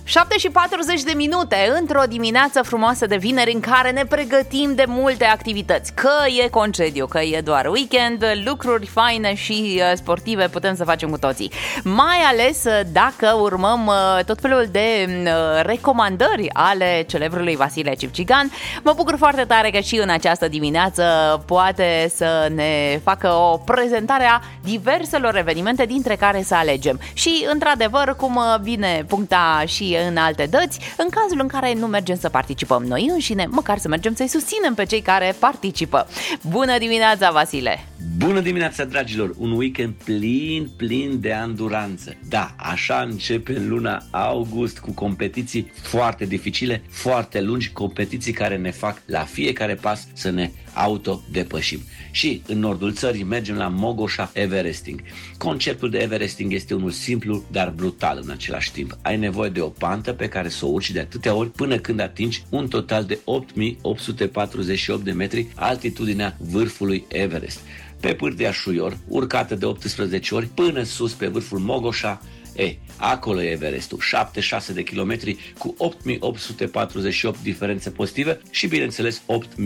7:40 într-o dimineață frumoasă de vineri în care ne pregătim de multe activități. Că e concediu, că e doar weekend, lucruri faine și sportive putem să facem cu toții. Mai ales dacă urmăm tot felul de recomandări ale celebrului Vasile Cipcigan. Mă bucur foarte tare că și în această dimineață poate să ne facă o prezentare a diverselor evenimente dintre care să alegem. Și într-adevăr, cum bine puncta și în alte dăți, în cazul în care nu mergem să participăm noi înșine, măcar să mergem să-i susținem pe cei care participă. Bună dimineața, Vasile! Bună dimineața, dragilor! Un weekend plin de anduranță. Da, așa începe în luna august cu competiții foarte dificile, foarte lungi, competiții care ne fac la fiecare pas să ne autodepășim. Și în nordul țării mergem la Mogoșa Everesting. Conceptul de Everesting este unul simplu, dar brutal în același timp. Ai nevoie de o pantă pe care să o urci de atâtea ori până când atingi un total de 8848 de metri altitudinea vârfului Everest. Pe pârtia Șuior, urcată de 18 ori până sus pe vârful Mogoșa, acolo e Everestul, 76 de kilometri cu 8848 diferențe pozitive și, bineînțeles,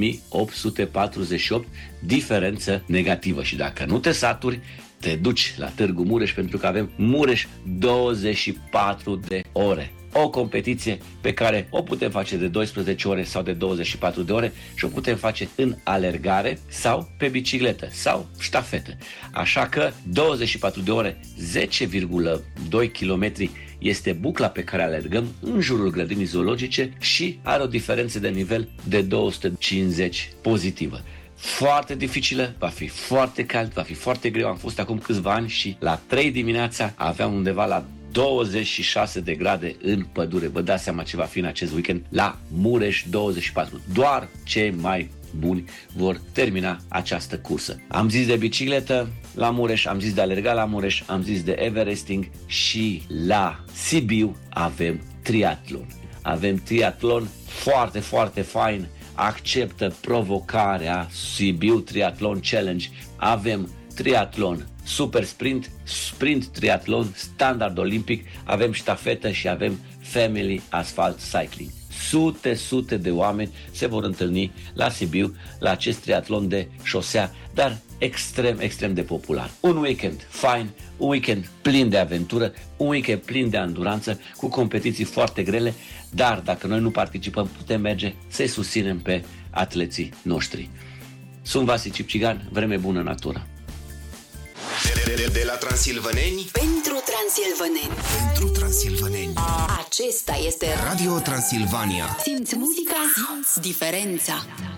8848 diferență negativă. Și dacă nu te saturi, te duci la Târgu Mureș, pentru că avem Mureș 24 de ore. O competiție pe care o putem face de 12 ore sau de 24 de ore și o putem face în alergare sau pe bicicletă sau ștafetă. Așa că 24 de ore, 10,2 km este bucla pe care alergăm în jurul grădinii zoologice și are o diferență de nivel de 250 pozitivă. Foarte dificilă, va fi foarte cald, va fi foarte greu. Am fost acum câțiva ani și la 3 dimineața aveam undeva la 26 de grade în pădure. Vă dați seama ce va fi în acest weekend la Mureș 24. Doar cei mai buni vor termina această cursă. Am zis de bicicletă la Mureș, am zis de alergat la Mureș, am zis de Everesting și la Sibiu avem triatlon. Avem triatlon foarte fain. Acceptă provocarea Sibiu Triathlon Challenge. Avem triatlon super sprint, sprint triatlon, standard olimpic, avem ștafetă și avem family asphalt cycling. Sute de oameni se vor întâlni la Sibiu la acest triatlon de șosea, dar extrem de popular. Un weekend fain, un weekend plin de aventură, un weekend plin de anduranță, cu competiții foarte grele, dar dacă noi nu participăm, putem merge să-i susținem pe atleții noștri. Sunt Vasile Cipcigan, vreme bună natură. De la transilvaneni pentru transilvaneni. Pentru transilvaneni. Acesta este Radio Transilvania. Simți muzica, simți diferența.